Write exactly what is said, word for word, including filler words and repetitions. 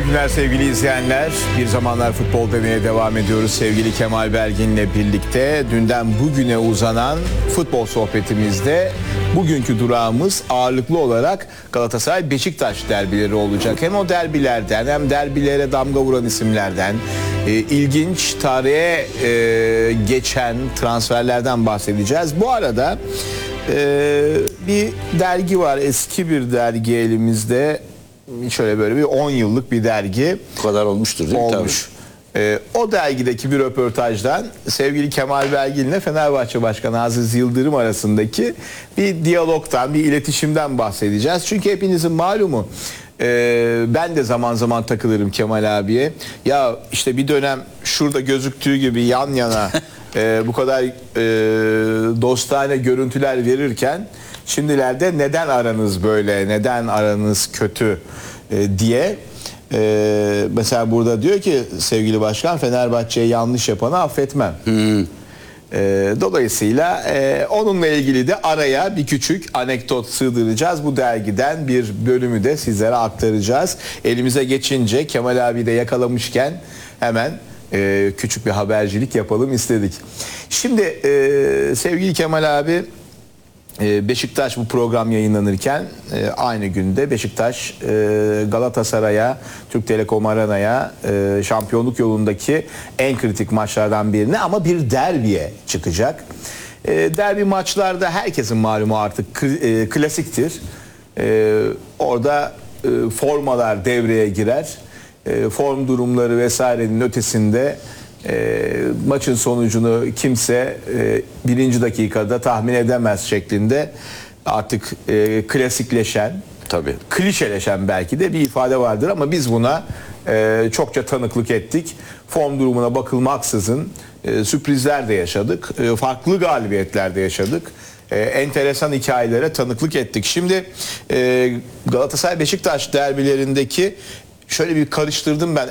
günler sevgili izleyenler. Bir Zamanlar Futbol demeye devam ediyoruz sevgili Kemal Belgin'le birlikte. Dünden bugüne uzanan futbol sohbetimizde bugünkü durağımız ağırlıklı olarak Galatasaray-Beşiktaş derbileri olacak. Hem o derbilerden hem derbilere damga vuran isimlerden, e, ilginç tarihe e, geçen transferlerden bahsedeceğiz. Bu arada e, bir dergi var, eski bir dergi elimizde. Şöyle böyle bir on yıllık bir dergi. Bu kadar olmuştur değil mi? Olmuş. Ee, o dergideki bir röportajdan sevgili Kemal Belgin ile Fenerbahçe Başkanı Aziz Yıldırım arasındaki bir diyalogtan, bir iletişimden bahsedeceğiz. Çünkü hepinizin malumu, e, ben de zaman zaman takılırım Kemal abiye. Ya işte bir dönem şurada gözüktüğü gibi yan yana e, bu kadar e, dostane görüntüler verirken şimdilerde neden aranız böyle, neden aranız kötü e, diye e, mesela burada diyor ki sevgili başkan, Fenerbahçe'ye yanlış yapanı affetmem. Hmm. E, dolayısıyla e, onunla ilgili de araya bir küçük anekdot sığdıracağız. Bu dergiden bir bölümü de sizlere aktaracağız. Elimize geçince Kemal abi de yakalamışken hemen e, küçük bir habercilik yapalım istedik. Şimdi e, sevgili Kemal abi, Beşiktaş bu program yayınlanırken aynı günde Beşiktaş Galatasaray'a, Türk Telekom Arena'ya şampiyonluk yolundaki en kritik maçlardan birine ama bir derbiye çıkacak. Derbi maçlarda herkesin malumu artık klasiktir. Orada formalar devreye girer. Form durumları vesairenin ötesinde E, maçın sonucunu kimse e, birinci dakikada tahmin edemez şeklinde artık e, klasikleşen, tabii, klişeleşen belki de bir ifade vardır ama biz buna e, çokça tanıklık ettik. Form durumuna bakılmaksızın e, sürprizler de yaşadık, e, farklı galibiyetler de yaşadık. E, enteresan hikayelere tanıklık ettik. Şimdi e, Galatasaray-Beşiktaş derbilerindeki şöyle bir karıştırdım ben.